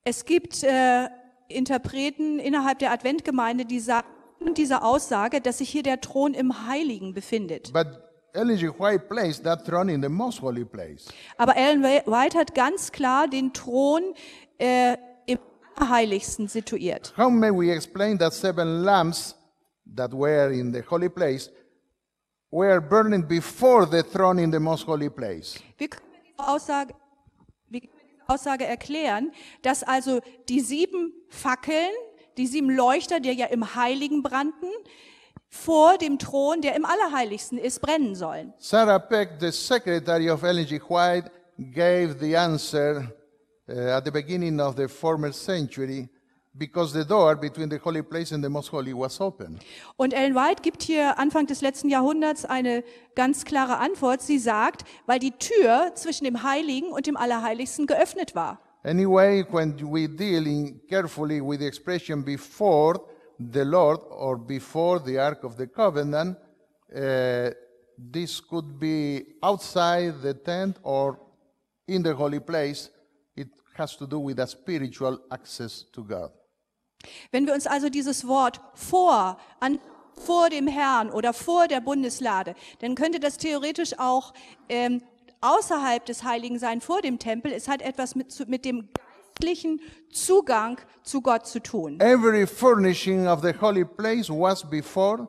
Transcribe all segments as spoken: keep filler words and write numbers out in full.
Es gibt äh, Interpreten innerhalb der Adventgemeinde, die sagen diese Aussage, dass sich hier der Thron im Heiligen befindet. But Ellen G. White placed that throne in the most holy place. Aber Ellen White hat ganz klar den Thron äh, im Heiligsten situiert. How may we explain that seven lamps that were in the holy place were burning before the throne in the most holy place? Wie können wir diese Aussage, wie können wir diese Aussage erklären, dass also die sieben Fackeln, die sieben Leuchter, die ja im Heiligen brannten, vor dem Thron, der im Allerheiligsten ist, brennen sollen? Sarah Peck, the secretary of Ellen G. White, gave the answer uh, at the beginning of the former century, because the door between the holy place and the most holy was open. Und Ellen White gibt hier Anfang des letzten Jahrhunderts eine ganz klare Antwort. Sie sagt, weil die Tür zwischen dem Heiligen und dem Allerheiligsten geöffnet war. Anyway, when we deal in carefully with the expression before the Lord or before the Ark of the Covenant, uh, this could be outside the tent or in the holy place. It has to do with a spiritual access to God. Wenn wir uns also dieses Wort vor, an, vor dem Herrn oder vor der Bundeslade, dann könnte das theoretisch auch ähm, außerhalb des Heiligen sein, vor dem Tempel. Es hat etwas mit, mit dem geistlichen Zugang zu Gott zu tun. Every furnishing of the holy place was before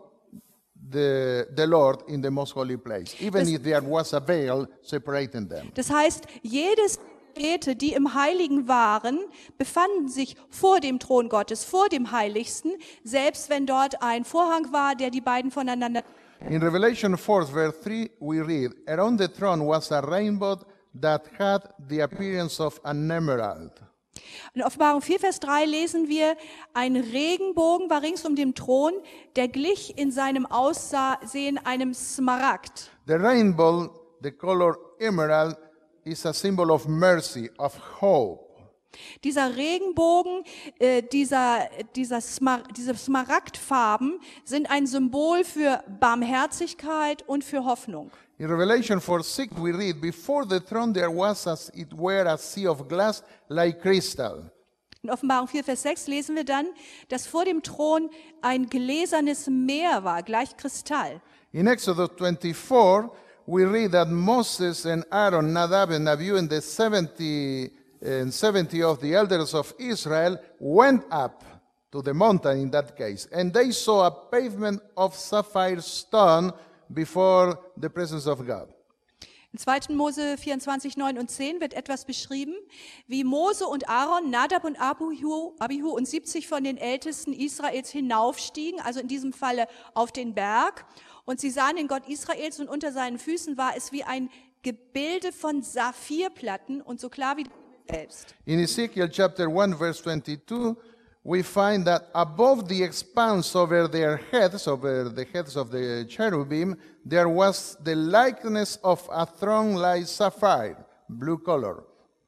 the, the Lord in the most holy place, even Das- if there was a veil separating them. Das heißt, jedes Geräte, die im Heiligen waren, befanden sich vor dem Thron Gottes, vor dem Heiligsten, selbst wenn dort ein Vorhang war, der die beiden voneinander. In Revelation four, verse three, we read, around the throne was a rainbow that had the appearance of an emerald. In Offenbarung vier, Vers drei lesen wir, ein Regenbogen war rings um den Thron, der glich in seinem Aussehen einem Smaragd. The rainbow, the color emerald, is a symbol of mercy, of hope. Dieser Regenbogen, äh, dieser, dieser Smar diese Smaragdfarben sind ein Symbol für Barmherzigkeit und für Hoffnung. In Revelation four six, we read, before the throne there was as it were a sea of glass like crystal. In Offenbarung vier, Vers sechs lesen wir dann, dass vor dem Thron ein gläsernes Meer war, gleich Kristall. In Exodus twenty-four, we read that Moses and Aaron, Nadab and Abihu, and the seventy, and seventy of the elders of Israel went up to the mountain in that case, and they saw a pavement of sapphire stone before the presence of God. In zweiten Mose vierundzwanzig, neun und zehn wird etwas beschrieben, wie Mose und Aaron, Nadab und Abihu, Abihu und siebzig von den Ältesten Israels hinaufstiegen, also in diesem Falle auf den Berg. Und sie sahen den Gott Israels und unter seinen Füßen war es wie ein Gebilde von Saphirplatten und so klar wie der Himmel selbst. In Ezekiel chapter one, verse twenty-two, we find that above the expanse over their heads, over the heads of the cherubim, there was the likeness of a throne like sapphire, blue color.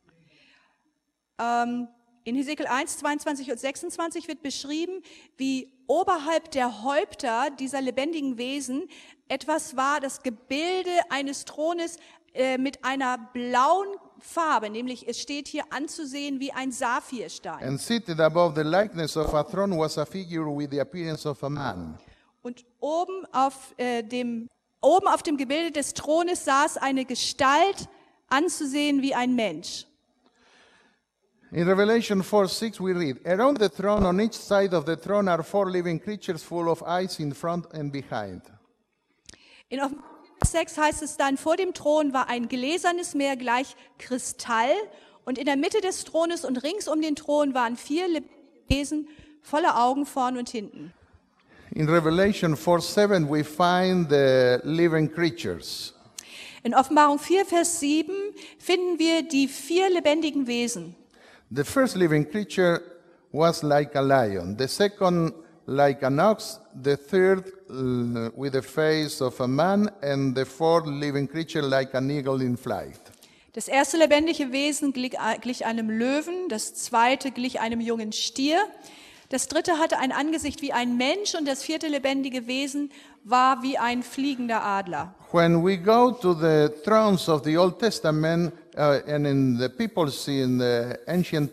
Ähm, in Hesekiel eins, zweiundzwanzig und sechsundzwanzig wird beschrieben, wie oberhalb der Häupter dieser lebendigen Wesen etwas war, das Gebilde eines Thrones äh, mit einer blauen Farbe, nämlich es steht hier anzusehen wie ein Saphirstein. And seated above the likeness of a throne was a figure with the appearance of a man. Und oben auf, äh, dem, oben auf dem Gebilde des Thrones saß eine Gestalt, anzusehen wie ein Mensch. In Revelation four six, we read, around the throne, on each side of the throne, are four living creatures full of eyes in front and behind. In Offenbarung sechs heißt es dann, vor dem Thron war ein gläsernes Meer gleich Kristall und in der Mitte des Thrones und rings um den Thron waren vier lebendige Wesen voller Augen vorn und hinten. In Revelation four seven, we find the living creatures. In Offenbarung vier, Vers sieben finden wir die vier lebendigen Wesen. The first living creature was like a lion, the second like an ox, the third uh, with the face of a man, and the fourth living creature like an eagle in flight. Das erste lebendige Wesen glich, glich einem Löwen, das zweite glich einem jungen Stier, das dritte hatte ein Angesicht wie ein Mensch und das vierte lebendige Wesen war wie ein fliegender Adler. When we go to the thrones of the Old Testament uh, and in the peoples in the ancient